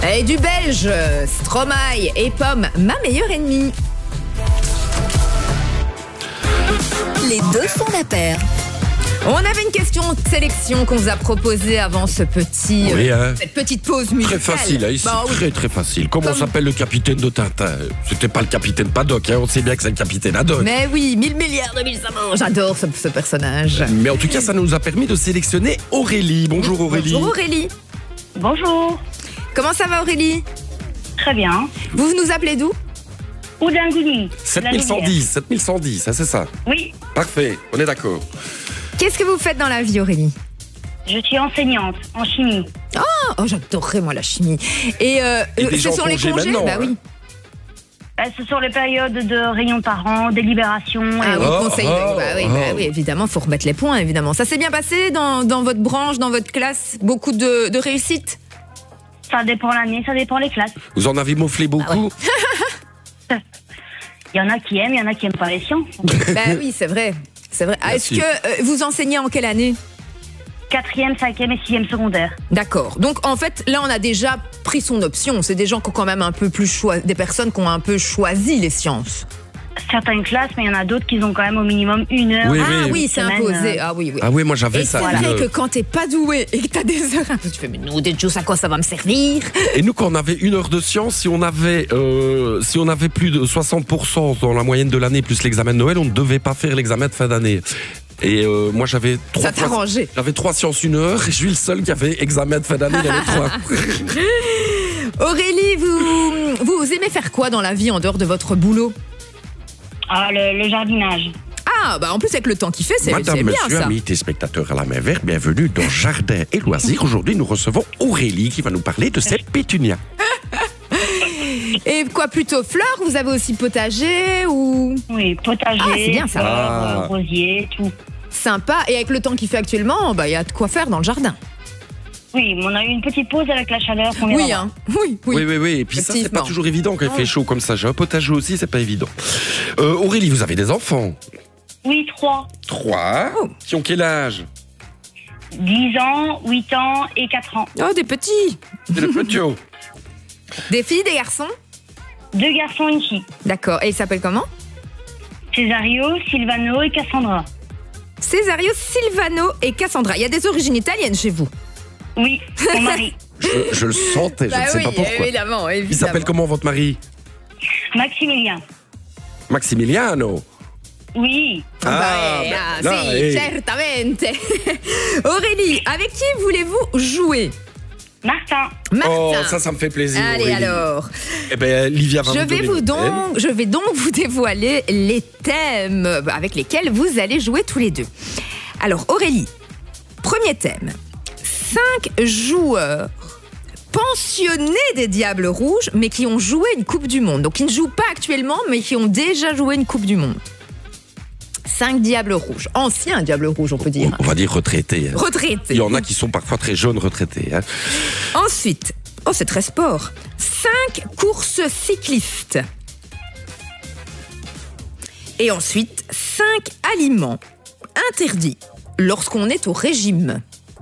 Et du belge, Stromae et Pomme, ma meilleure ennemie. Les deux font la paire. On avait une question de sélection qu'on vous a proposée avant cette petite pause musicale. Très facile, ici, très facile. Comment s'appelle le capitaine de Tintin? C'était pas le capitaine Paddock, on sait bien que c'est le capitaine Haddock. Mais oui, 1000 milliards de mille savants, j'adore ce personnage. Mais en tout cas, ça nous a permis de sélectionner Aurélie. Bonjour Aurélie. Bonjour Aurélie. Bonjour. Comment ça va Aurélie? Très bien. Vous nous appelez d'où? Oudingouni. 7110, c'est ça? Oui. Parfait, on est d'accord. Qu'est-ce que vous faites dans la vie Aurélie? Je suis enseignante en chimie. Oh, j'adorerais moi la chimie. Et déjà ce sont les congés maintenant, bah oui. Ce sont les périodes de réunion par an, délibération. Ah oui, conseil. Bah oui, évidemment, il faut remettre les points, évidemment. Ça s'est bien passé dans votre branche, dans votre classe? Beaucoup de réussite? Ça dépend l'année, ça dépend les classes. Vous en avez mouflé beaucoup? Il y en a qui aiment, il y en a qui n'aiment pas les sciences. Bah oui, c'est vrai. C'est vrai. Est-ce que vous enseignez en quelle année? 4e, 5e et 6e secondaire. D'accord. Donc en fait, là, on a déjà pris son option. C'est des gens qui ont quand même un peu plus des personnes qui ont un peu choisi les sciences. Certaines classes, mais il y en a d'autres qui ont quand même au minimum 1 heure. Oui, c'est imposé. Ah oui, moi j'avais et ça. C'est vrai que quand t'es pas doué et que t'as des heures, tu fais mais nous des choses à quoi ça va me servir? Et nous, quand on avait 1 heure de sciences, si on avait plus de 60% dans la moyenne de l'année plus l'examen de Noël, on ne devait pas faire l'examen de fin d'année. Et moi j'avais 3 sciences 1 heure et je suis le seul qui avait examen de fin d'année dans les 3. Aurélie, vous aimez faire quoi dans la vie en dehors de votre boulot? Le jardinage. Ah, bah en plus avec le temps qu'il fait, c'est bien ça. Madame, monsieur, amis téléspectateurs à la main verte, bienvenue dans Jardin et Loisirs. Aujourd'hui, nous recevons Aurélie qui va nous parler de ses pétunias. Et quoi, plutôt fleurs? Vous avez aussi potager ou? Oui, potager, c'est bien ça. Rosier, tout. Sympa. Et avec le temps qu'il fait actuellement, bah il y a de quoi faire dans le jardin. Oui, mais on a eu une petite pause avec la chaleur qu'on vient d'avoir. Oui. Et puis ça, c'est pas toujours évident quand il fait chaud comme ça. J'ai un potager aussi, c'est pas évident. Aurélie, vous avez des enfants? Oui, 3. 3 Qui ont quel âge? 10 ans, 8 ans et 4 ans. Oh, des petits. C'est le petit. Des filles, des garçons? 2 garçons et une fille. D'accord. Et ils s'appellent comment? Césario, Silvano et Cassandra. Césario, Silvano et Cassandra. Il y a des origines italiennes chez vous? Oui, mon mari. Je le sentais, je ne sais pas pourquoi. Évidemment. Il s'appelle comment votre mari? Maximilien. Maximiliano. Oui. Certamente. Aurélie, avec qui voulez-vous jouer? Martin. Oh, ça me fait plaisir. Allez Aurélie. alors. Eh ben, Livia va Je vais donc vous dévoiler les thèmes avec lesquels vous allez jouer tous les deux. Alors Aurélie, premier thème. 5 joueurs pensionnés des Diables Rouges, mais qui ont joué une Coupe du Monde. Donc, qui ne jouent pas actuellement, mais qui ont déjà joué une Coupe du Monde. 5 Diables Rouges. Anciens Diables Rouges, on peut dire. On va dire retraités. Retraités. Il y en a qui sont parfois très jeunes retraités. Ensuite, c'est très sport. 5 courses cyclistes. Et ensuite, 5 aliments interdits lorsqu'on est au régime.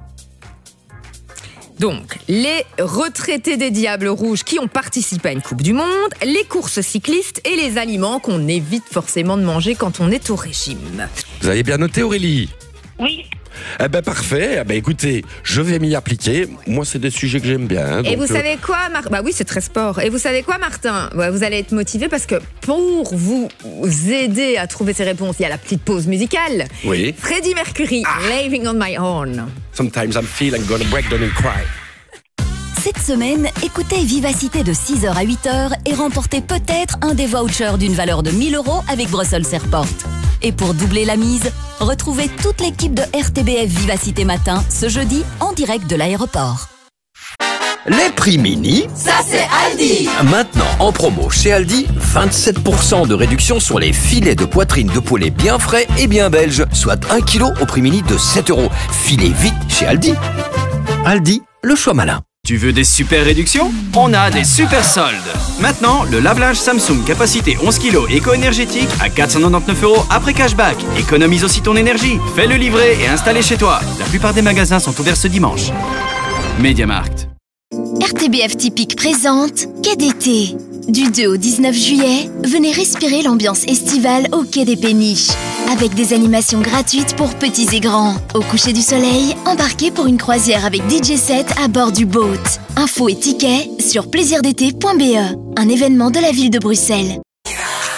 Donc, les retraités des Diables Rouges qui ont participé à une Coupe du Monde, les courses cyclistes et les aliments qu'on évite forcément de manger quand on est au régime. Vous avez bien noté, Aurélie? Oui. Eh ben parfait. Eh ben écoutez, je vais m'y appliquer. Moi, c'est des sujets que j'aime bien. Et vous savez quoi, Bah oui, c'est très sport. Et vous savez quoi, Martin? Vous allez être motivé parce que pour vous aider à trouver ces réponses, il y a la petite pause musicale. Oui. Freddie Mercury, Living on My Own. Sometimes I feel I'm gonna break down and cry. Cette semaine, écoutez Vivacité de 6h à 8h et remportez peut-être un des vouchers d'une valeur de 1 000 € avec Brussels Airport. Et pour doubler la mise, retrouvez toute l'équipe de RTBF Vivacité Matin ce jeudi en direct de l'aéroport. Les prix mini, Ça c'est Aldi. maintenant en promo chez Aldi, 27% de réduction sur les filets de poitrine de poulet bien frais et bien belges, soit 1 kg au prix mini de 7 €. Filez vite chez Aldi. Aldi, le choix malin. Tu veux des super réductions? On a des super soldes. Maintenant, le lave-linge Samsung capacité 11 kg éco-énergétique à 499 € après cashback. Économise aussi ton énergie. Fais-le livrer et installer chez toi. La plupart des magasins sont ouverts ce dimanche. MediaMarkt. RTBF Typique présente Quai d'été. Du 2 au 19 juillet, venez respirer l'ambiance estivale au Quai des Péniches. Avec des animations gratuites pour petits et grands. Au coucher du soleil, embarquez pour une croisière avec DJ set à bord du boat. Infos et tickets sur plaisirdété.be. Un événement de la ville de Bruxelles.